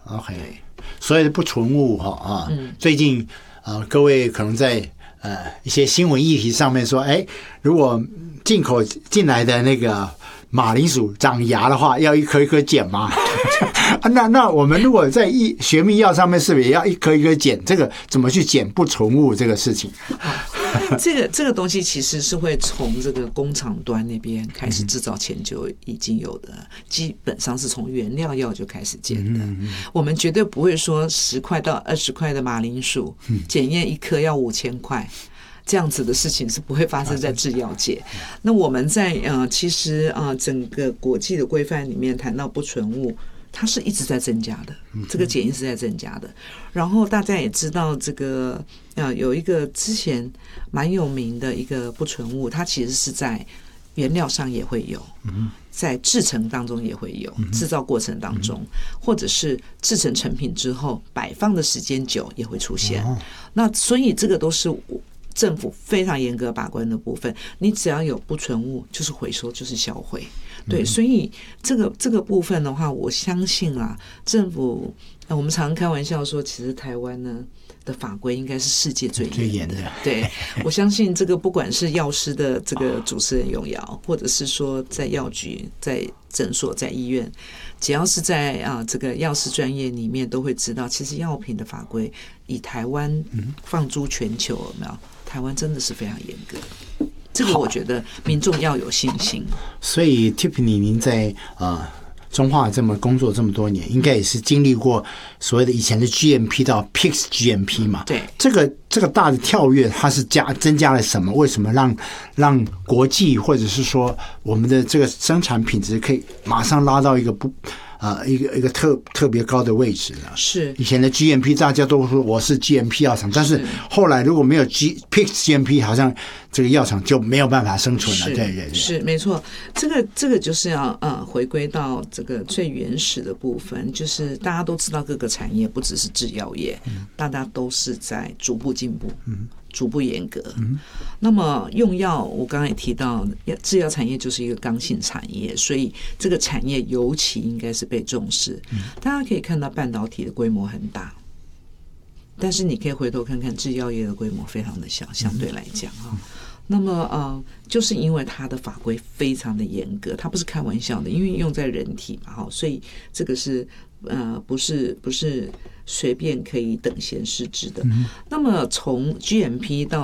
OK， 所有的不纯物哈最近各位可能在一些新闻议题上面说，如果进口进来的那个马铃薯长芽的话，要一颗一颗剪吗？那我们如果在学名药上面，是不是也要一颗一颗剪？这个怎么去剪不纯物这个事情？ 这个东西其实是会从这个工厂端那边开始制造前就已经有的，基本上是从原料药就开始剪的。我们绝对不会说10块到20块的马铃薯检验一颗要5000块。这样子的事情是不会发生在制药界。那我们在其实整个国际的规范里面谈到不纯物，它是一直在增加的，这个检验是在增加的。然后大家也知道，这个有一个之前蛮有名的一个不纯物，它其实是在原料上也会有，在制成当中也会有，制造过程当中，或者是制成成品之后摆放的时间久也会出现。那所以这个都是政府非常严格把关的部分，你只要有不纯物，就是回收，就是销毁。对，所以这个部分的话，我相信政府我们常常开玩笑说，其实台湾呢的法规应该是世界最严的。对，我相信这个不管是药师的这个主持人永尧，或者是说在药局、在诊所、在医院，只要是在这个药师专业里面，都会知道，其实药品的法规以台湾放诸全球，有没有？台湾真的是非常严格，这个我觉得民众要有信心。 所以 Tiffany 您在中化这么工作这么多年，应该也是经历过所谓的以前的 GMP 到 PICS GMP 嘛？ 对， 这个大的跳跃，它是增加了什么？为什么让国际或者是说我们的这个生产品质可以马上拉到一个一个特别高的位置呢？ 是以前的 GMP 大家都说我是 GMP 药厂，但是后来如果没有 PICS GMP， 好像这个药厂就没有办法生存了。对， 是没错。这个就是要回归到这个最原始的部分，就是大家都知道各个产业不只是制药业，大家都是在逐步进步。逐步严格。那么用药，我刚刚也提到，制药产业就是一个刚性产业，所以这个产业尤其应该是被重视。大家可以看到半导体的规模很大，但是你可以回头看看制药业的规模非常的小，相对来讲那么就是因为它的法规非常的严格，它不是开玩笑的，因为用在人体嘛，所以这个是不是随便可以等闲视之的。那么从 GMP 到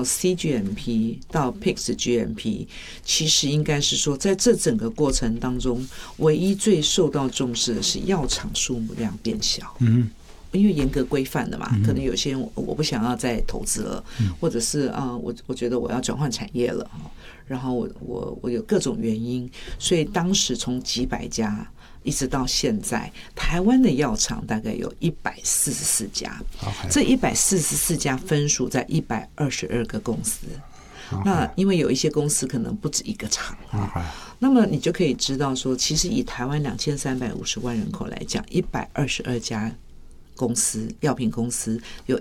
CGMP 到 PICS GMP， 其实应该是说，在这整个过程当中，唯一最受到重视的是药厂数目量变小。因为严格规范的嘛，可能有些人我不想要再投资了，或者是我觉得我要转换产业了，然后我有各种原因，所以当时从几百家一直到现在，台湾的药厂大概有144家，这144家分属在122个公司。那因为有一些公司可能不止一个厂，那么你就可以知道说，其实以台湾2350万人口来讲，122家公司药品公司有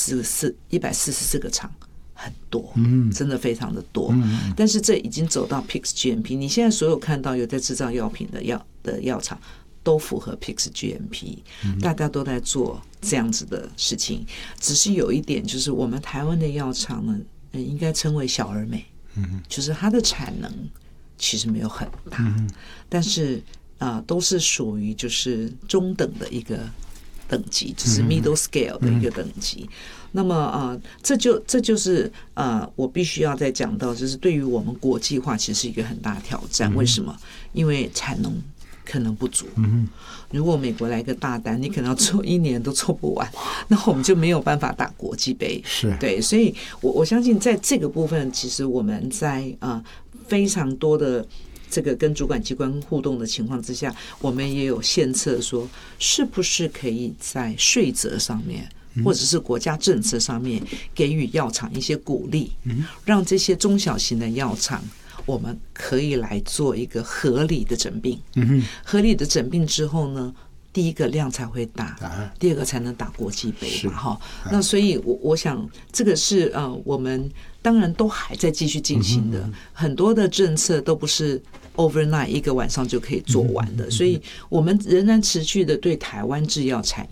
144个厂，很多，真的非常的多。但是这已经走到 PICS GMP， 你现在所有看到有在制造药品的药厂都符合 PICS GMP， 大家都在做这样子的事情。只是有一点，就是我们台湾的药厂呢，应该称为小而美，就是它的产能其实没有很大，但是都是属于就是中等的一个等级，就是 middle scale 的一个等级。那么这就是我必须要再讲到，就是对于我们国际化其实是一个很大的挑战。为什么？因为产能可能不足。如果美国来个大单，你可能要做1年都做不完，那我们就没有办法打国际杯。对，所以我相信在这个部分，其实我们在非常多的这个跟主管机关互动的情况之下，我们也有献策说，是不是可以在税则上面，或者是国家政策上面给予药厂一些鼓励，让这些中小型的药厂，我们可以来做一个合理的诊病。合理的诊病之后呢，第一个量才会大，第二个才能打国际杯嘛。那所以我想这个是我们当然都还在继续进行的，很多的政策都不是 overnight 一个晚上就可以做完的，所以我们仍然持续的对台湾制药产业